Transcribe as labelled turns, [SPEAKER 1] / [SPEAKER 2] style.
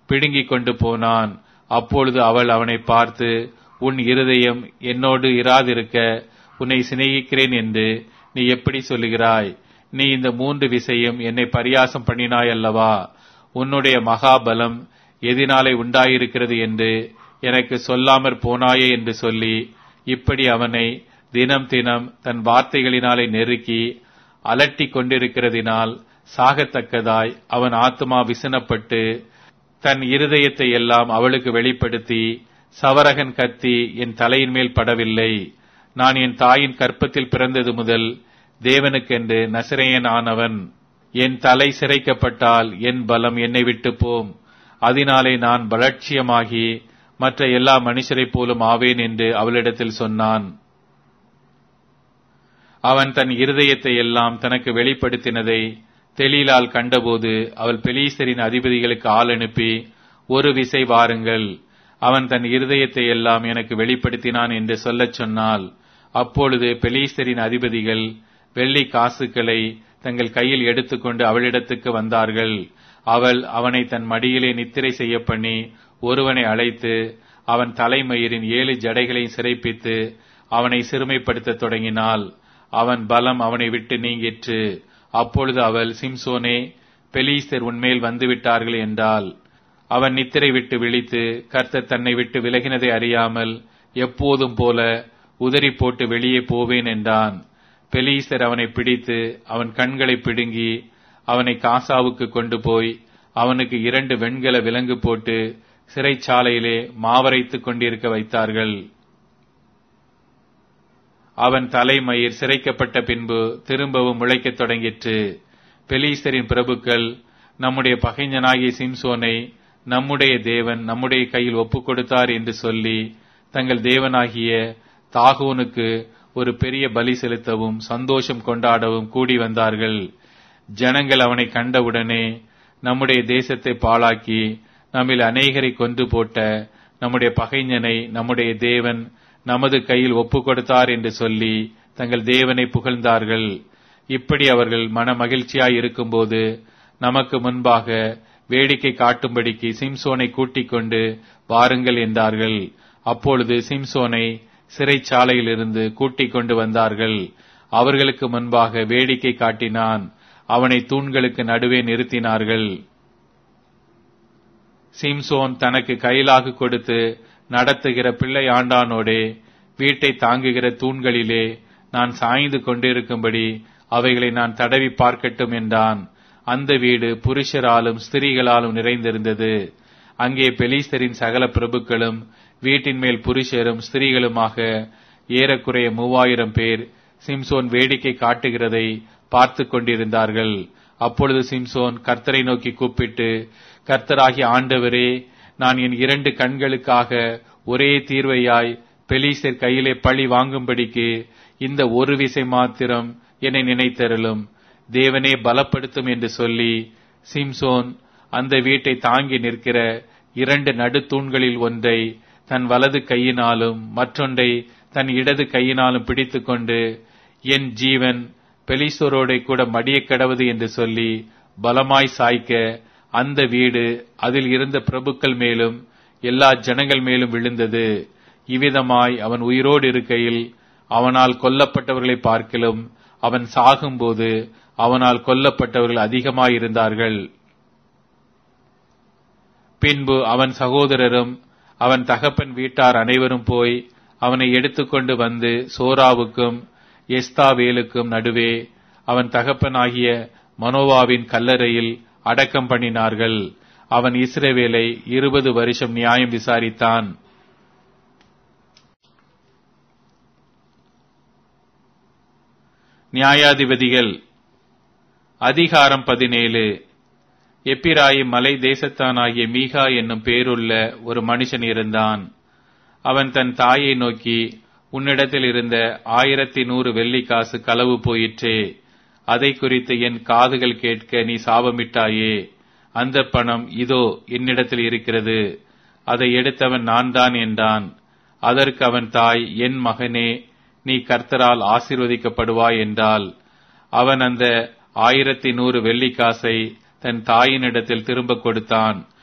[SPEAKER 1] பிடுங்கிக் கொண்டு போனான். அப்பொழுது அவள் அவனை பார்த்து, உன் இருதயம் என்னோடு இராதிருக்க உன்னை சிநேகிக்கிறேன் என்று நீ எப்படி சொல்லுகிறாய்? நீ இந்த 3 விசையும் என்னை பரியாசம் பண்ணினாய் அல்லவா? உன்னுடைய மகாபலம் எதினாலே உண்டாயிருக்கிறது என்று எனக்கு சொல்லாமற் போனாயே என்று சொல்லி, இப்படி அவனை தினம் தினம் தன் வார்த்தைகளினாலே நெருக்கி அலட்டிக் கொண்டிருக்கிறதினால் சாகத்தக்கதாய் அவன் ஆத்துமா விசனப்பட்டு தன் இருதயத்தை எல்லாம் அவளுக்கு வெளிப்படுத்தி, சவரகன் கத்தி என் தலையின் மேல் படவில்லை. நான் என் தாயின் கற்பத்தில் பிறந்தது முதல் தேவனுக்கென்று நசரேயன் ஆனவன். என் தலை சிரைக்கப்பட்டால் என் பலம் என்னை விட்டு போம். அதனாலே நான் பலட்சியமாகி மற்ற எல்லா மனுஷரைப் போலும் ஆவேன் என்று அவளிடத்தில் சொன்னான். அவன் தன் இருதயத்தை எல்லாம் தனக்கு வெளிப்படுத்தினதை தெலீலால் கண்டபோது அவள் பெலீஸ்தரின் அதிபதிகளுக்கு ஆள் அனுப்பி, ஒரு விசை வாருங்கள், அவன் தன் இருதயத்தை எல்லாம் எனக்கு வெளிப்படுத்தினான் என்று சொல்லச் சொன்னாள். அப்பொழுது பெலீஸ்தரின் அதிபதிகள் வெள்ளி காசுகளை தங்கள் கையில் எடுத்துக்கொண்டு அவளிடத்துக்கு வந்தார்கள். அவள் அவனை தன் மடியிலே நித்திரை செய்ய பண்ணி ஒருவனை அழைத்து அவன் தலைமயிரின் 7 ஜடைகளை சிறைப்பித்து அவனை சிறுமைப்படுத்த தொடங்கினாள். அவன் பலம் அவனை விட்டு நீங்கிற்று. அப்பொழுது அவள், சிம்சோனே, பெலீஸ்தர் உன்மேல் வந்துவிட்டார்கள் என்றாள். அவன் நித்திரை விட்டு விழித்து, கர்த்தர் தன்னை விட்டு விலகினதை அறியாமல் எப்போதும் போல உதறி போட்டு வெளியே போவேன் என்றான். பெலீஸ்தர் அவனை பிடித்து அவன் கண்களை பிடுங்கி அவனை காசாவுக்கு கொண்டு போய் அவனுக்கு 2 வெண்கல விலங்கு போட்டு சிறைச்சாலையிலே மாவரைத்துக் கொண்டிருக்க வைத்தார்கள். அவன் தலைமயிர் சிரைக்கப்பட்ட பின்பு திரும்பவும் முளைக்கத் தொடங்கிற்று. பெலீஸ்தரின் பிரபுக்கள், நம்முடைய பகைஞனாகிய சிம்சோனை நம்முடைய தேவன் நம்முடைய கையில் ஒப்புக் கொடுத்தார் என்று சொல்லி தங்கள் தேவனாகிய தாகோனுக்கு ஒரு பெரிய பலி செலுத்தவும் சந்தோஷம் கொண்டாடவும் கூடி வந்தார்கள். ஜனங்கள் அவனை கண்டவுடனே, நம்முடைய தேசத்தை பாழாக்கி நம்மில் அநேகரை கொன்று போட்ட நம்முடைய பகைஞனை நம்முடைய தேவன் நமது கையில் ஒப்புக் கொடுத்தார் என்று சொல்லி தங்கள் தேவனை புகழ்ந்தார்கள். இப்படி அவர்கள் மன மகிழ்ச்சியாய் இருக்கும்போது நமக்கு முன்பாக வேடிக்கை காட்டும்படிக்கு சிம்சோனை கூட்டிக் கொண்டு வாருங்கள் என்றார்கள். அப்பொழுது சிம்சோனை சிறைச்சாலையிலிருந்து கூட்டிக் கொண்டு வந்தார்கள். அவர்களுக்கு முன்பாக வேடிக்கை காட்டினான். அவனை தூண்களுக்கு நடுவே நிறுத்தினார்கள். சிம்சோன் தனக்கு கையிலாக கொடுத்து நடத்துகிற பிள்ளை ஆண்டானோடே, வீட்டை தாங்குகிற தூண்களிலே நான் சாய்ந்து கொண்டிருக்கும்படி அவைகளை நான் தடவி பார்க்கட்டும் என்றான். அந்த வீடு புருஷராலும் ஸ்திரீகளாலும் நிறைந்திருந்தது. அங்கே பெலீஸ்தரின் சகல பிரபுக்களும் வீட்டின் மேல் புருஷரும் ஸ்திரீகளுமாக ஏறக்குறைய 3000 பேர் சிம்சோன் வேடிக்கை காட்டுகிறதை பார்த்து கொண்டிருந்தார்கள். அப்பொழுது சிம்சோன் கர்த்தரை நோக்கி கூப்பிட்டு, கர்த்தராகிய ஆண்டவரே, நான் என் 2 கண்களுக்காக ஒரே தீர்வையாய் பெலீஸ்தர் கையிலே பழி வாங்கும்படிக்கு இந்த ஒரு விசை மாத்திரம் என்னை நினைத்தருளும். தேவனே பலப்படுத்தும் என்று சொல்லி சிம்சோன் அந்த வீட்டை தாங்கி நிற்கிற 2 நடுத்தூண்களில் ஒன்றை தன் வலது கையினாலும் மற்றொன்றை தன் இடது கையினாலும் பிடித்துக்கொண்டு, என் ஜீவன் பெலிஸ்தரோட கூட மடியக் கடவது என்று சொல்லி பலமாய் சாய்க்க அந்த வீடு அதில் இருந்த பிரபுக்கள் மேலும் எல்லா ஜனங்கள் மேலும் விழுந்தது. இவ்விதமாய் அவன் உயிரோடு இருக்கையில் அவனால் கொல்லப்பட்டவர்களை பார்க்கிலும் அவன் சாகும்போது அவனால் கொல்லப்பட்டவர்கள் அதிகமாயிருந்தார்கள். பின்பு அவன் சகோதரரும் அவன் தகப்பன் வீட்டார் அனைவரும் போய் அவனை எடுத்துக்கொண்டு வந்து சோராவுக்கும் எஸ்தாவேலுக்கும் நடுவே அவன் தகப்பனாகிய மனோவாவின் கல்லறையில் அடக்கம் பண்ணினார்கள். அவன் இஸ்ரவேலை 20 வருஷம் நியாயம் விசாரித்தான். நியாயாதிபதிகள் அதிகாரம் 17. எப்பிராயிம் மலை தேசத்தானாகிய மீகா என்னும் பேருள்ள ஒரு மனுஷன் இருந்தான். அவன் தன் தாயை நோக்கி, உன்னிடத்தில் இருந்த 1100 வெள்ளிக்காசு களவு போயிற்றே, அதை குறித்து என் காதுகள் கேட்க நீ சாபமிட்டாயே. அந்த பணம் இதோ என்னிடத்தில் இருக்கிறது, அதை எடுத்தவன் நான் தான் என்றான். அதற்கு அவன் தாய், என் மகனே, நீ கர்த்தரால் ஆசீர்வதிக்கப்படுவாய் என்றாள். அவன் அந்த 1100 வெள்ளிக்காசை தன் தாயினிடத்தில் திரும்ப கொடுத்தான்.